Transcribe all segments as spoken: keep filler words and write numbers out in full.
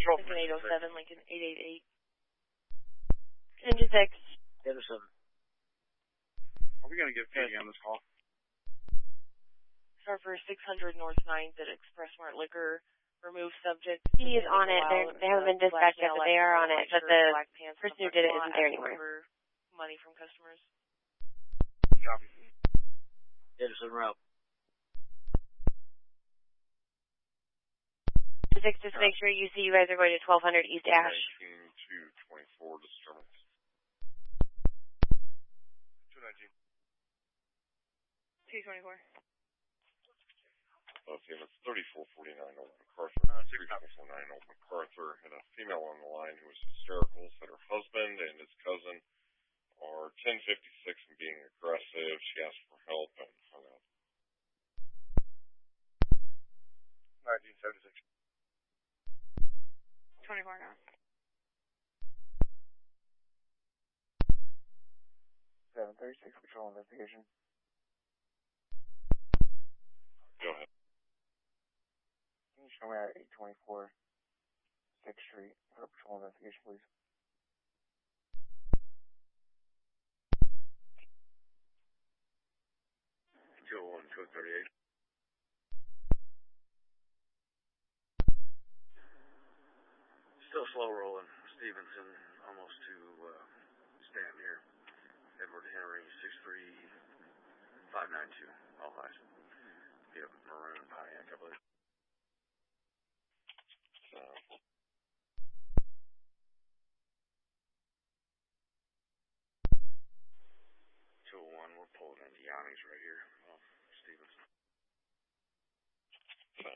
Control Lincoln eight oh seven, Lincoln eight eight eight. Engine six. eight oh seven. Are we going to get paid on this call? Server six hundred North ninth at Express Mart Liquor. Remove subject. He is on it. They're, they haven't been dispatched yet, but they are on it. But the person who did it isn't there anymore. Money from customers. Copy. eight oh seven route. Six, just make sure you see you guys are going to twelve hundred East Ash. nineteen two twenty-four, disturbance. two nineteen. two twenty-four. Okay, that's thirty-four forty-nine Old MacArthur. Uh, thirty-four forty-nine Old MacArthur, and a female on the line who was hysterical said her husband and his cousin are ten fifty-six and being aggressive. She asked for help and hung up. nineteen seventy-six. twenty-four now. seven thirty-six, patrol investigation. Go ahead. Can you show me at eight twenty-four sixth Street for a patrol investigation, please? two oh one, code thirty-eight. Still slow rolling. Stevenson, almost to uh, stand here. Edward Henry, six three five nine two. All eyes. Yep, maroon Pontiac, I believe. So. two oh one, we're pulling into Yanni's right here. Oh, Stevenson. So.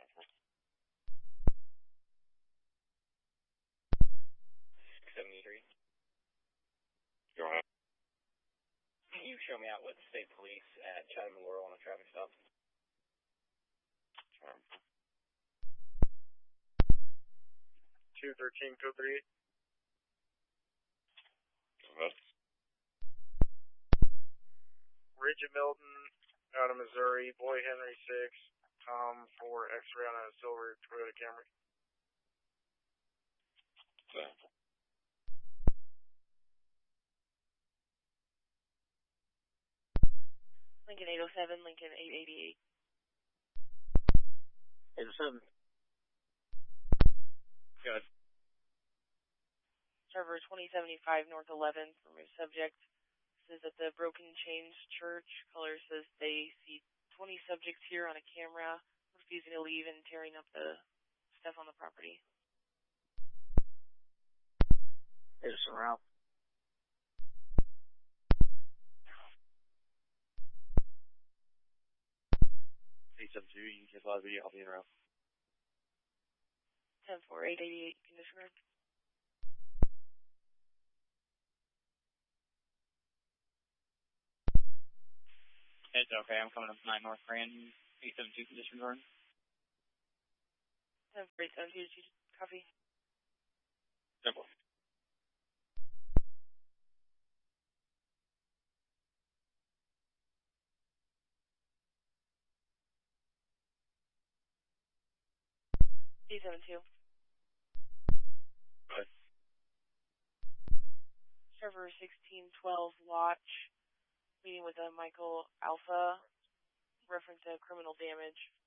seventy-three. Go ahead. Can you show me out with the state police at Chatham Laurel on a traffic stop? Um, two thirteen, code thirty-eight. Go ahead. Ridge of Milton, out of Missouri, Boy Henry six, Tom four, X-ray on a silver Toyota Camry. So. Lincoln eight oh seven, Lincoln eight eighty-eight. eight oh seven. Good. Server twenty seventy-five North eleventh. Remove subject. Says at the Broken Chains Church. Caller says they see twenty subjects here on a camera, refusing to leave and tearing up the stuff on the property. eight oh seven route. eight seven two, you can fly video, I'll be in route. ten four, eight eighty-eight, condition room. It's okay, I'm coming up to nine North Grand, eight seven two condition room. ten four, eight seven two, copy. Simple. eight seven two. Good. Server sixteen twelve, watch. Meeting with a Michael Alpha. Reference to criminal damage